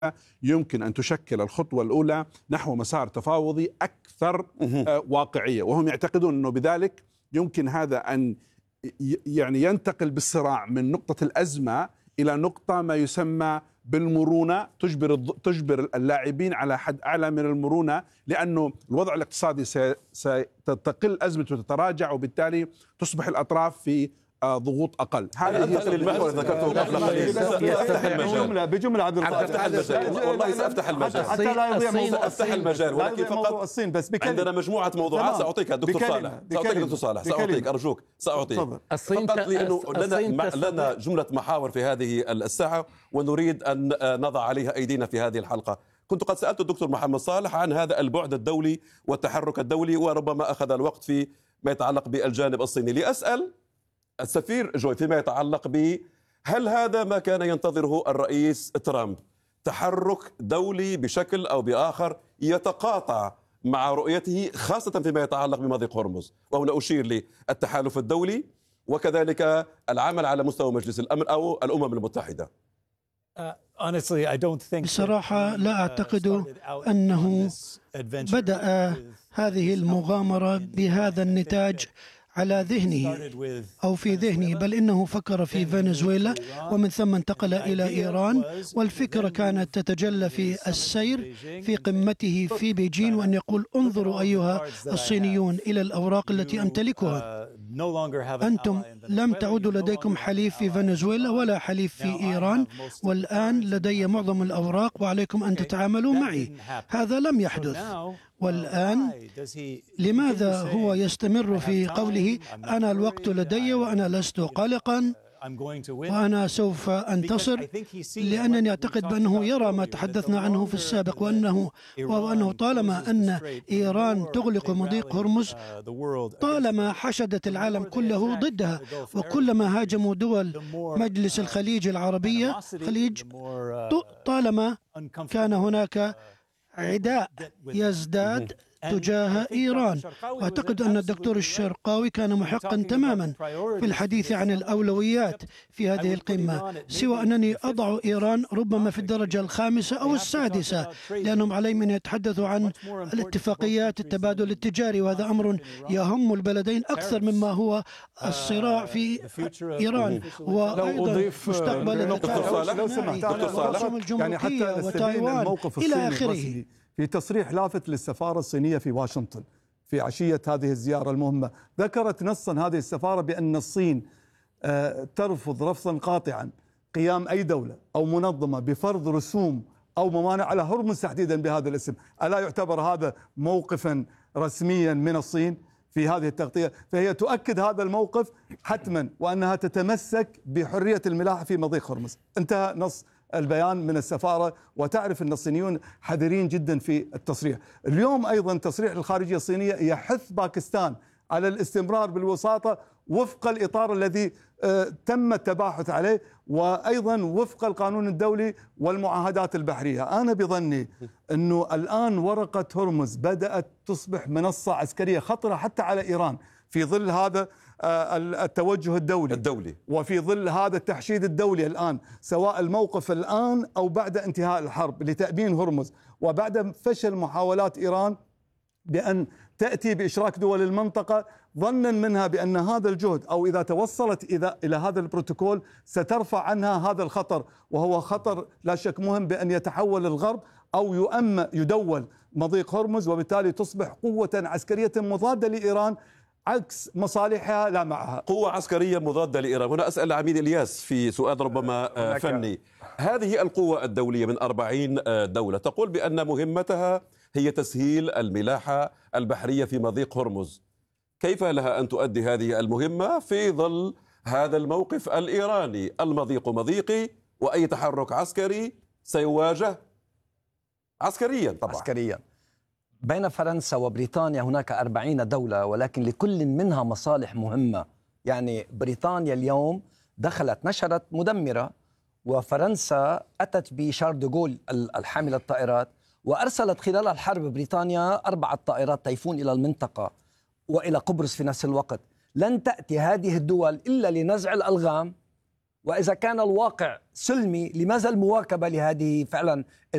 يمكن أن تشكل الخطوة الأولى نحو مسار تفاوضي أكثر واقعية، وهم يعتقدون أنه بذلك يمكن هذا أن يعني ينتقل بالصراع من نقطة الأزمة إلى نقطة ما يسمى بالمرونة، تجبر اللاعبين على حد أعلى من المرونة، لأنه الوضع الاقتصادي ستقل أزمته وتتراجع، وبالتالي تصبح الأطراف في ضغوط أقل. هذا المحور اللي ذكرته قبل قليل سأفتح المجال بجملة عبد الفتاح المجال، والله سأفتح المجال حتى لا يضيع موضوع سأفتح المجال، ولكن فقط الصين بس عندنا مجموعة موضوعات. سأعطيك دكتور صالح، سأعطيك دكتور صالح، سأعطيك أرجوك سأعطيك فقط، لأنه لنا جملة محاور في هذه الساعة ونريد أن نضع عليها أيدينا في هذه الحلقة. كنت قد سألت الدكتور محمد صالح عن هذا البعد الدولي والتحرك الدولي، وربما أخذ الوقت في ما يتعلق بالجانب الصيني. لأسأل السفير جوي فيما يتعلق ب هل هذا ما كان ينتظره الرئيس ترامب، تحرك دولي بشكل أو بآخر يتقاطع مع رؤيته خاصة فيما يتعلق بمضيق هرمز، وهنا أشير للتحالف الدولي وكذلك العمل على مستوى مجلس الأمن أو الأمم المتحدة؟ بصراحة لا أعتقد أنه بدأ هذه المغامرة بهذا النتاج على ذهنه أو في ذهنه، بل إنه فكر في فنزويلا ومن ثم انتقل إلى إيران، والفكرة كانت تتجلى في السير في قمته في بيجين، وأن يقول انظروا أيها الصينيون إلى الأوراق التي أمتلكها، أنتم لم تعودوا لديكم حليف في فنزويلا ولا حليف في إيران، والآن لدي معظم الأوراق وعليكم أن تتعاملوا معي. هذا لم يحدث، والآن لماذا هو يستمر في قوله أنا الوقت لدي وأنا لست قلقا وأنا سوف أنتصر؟ لأنني أعتقد بأنه يرى ما تحدثنا عنه في السابق، وأنه طالما أن إيران تغلق مضيق هرمز، طالما حشدت العالم كله ضدها، وكلما هاجموا دول مجلس الخليج العربية طالما كان هناك عداء يزداد تجاه إيران. وأعتقد أن الدكتور الشرقاوي كان محقا تماما في الحديث عن الأولويات في هذه القمة، سوى أنني أضع إيران ربما في الدرجة الخامسة أو السادسة، لأنهم عليهم أن يتحدثوا عن الاتفاقيات التبادل التجاري، وهذا أمر يهم البلدين أكثر مما هو الصراع في إيران، وأيضا مستقبل التعاون الجمركية وتايوان إلى آخره. في تصريح لافت للسفارة الصينية في واشنطن في عشية هذه الزيارة المهمة، ذكرت نصا هذه السفارة بأن الصين ترفض رفضا قاطعا قيام أي دولة أو منظمة بفرض رسوم أو ممانع على هرمز تحديدا بهذا الاسم. ألا يعتبر هذا موقفا رسميا من الصين في هذه التغطية؟ فهي تؤكد هذا الموقف حتما، وأنها تتمسك بحرية الملاحة في مضيق هرمز. انتهى نص البيان من السفارة، وتعرف أن الصينيون حذرين جدا في التصريح. اليوم أيضا تصريح الخارجية الصينية يحث باكستان على الاستمرار بالوساطة وفق الإطار الذي تم التباحث عليه، وأيضا وفق القانون الدولي والمعاهدات البحرية. أنا بظني أنه الآن ورقة هرمز بدأت تصبح منصة عسكرية خطرة حتى على إيران في ظل هذا التوجه الدولي وفي ظل هذا التحشيد الدولي الآن، سواء الموقف الآن أو بعد انتهاء الحرب لتأمين هرمز، وبعد فشل محاولات إيران بأن تأتي بإشراك دول المنطقة، ظنا منها بأن هذا الجهد أو إذا توصلت إلى هذا البروتوكول سترفع عنها هذا الخطر، وهو خطر لا شك مهم بأن يتحول الغرب أو يدول مضيق هرمز، وبالتالي تصبح قوة عسكرية مضادة لإيران عكس مصالحها لا معها. قوة عسكرية مضادة لإيران. هنا أسأل العميد إلياس في سؤال ربما فني. هذه القوة الدولية من 40 دولة تقول بأن مهمتها هي تسهيل الملاحة البحرية في مضيق هرمز، كيف لها أن تؤدي هذه المهمة في ظل هذا الموقف الإيراني؟ المضيق مضيقي، وأي تحرك عسكري سيواجه عسكريا طبعا. عسكريا. بين فرنسا وبريطانيا هناك 40 دولة، ولكن لكل منها مصالح مهمة. يعني بريطانيا اليوم نشرت مدمرة، وفرنسا أتت بشارل دي غول الحامل الطائرات، وأرسلت خلال الحرب بريطانيا 4 طائرات تيفون إلى المنطقة وإلى قبرص في نفس الوقت. لن تأتي هذه الدول إلا لنزع الألغام، وإذا كان الواقع سلمي لماذا المواكبة لهذه فعلا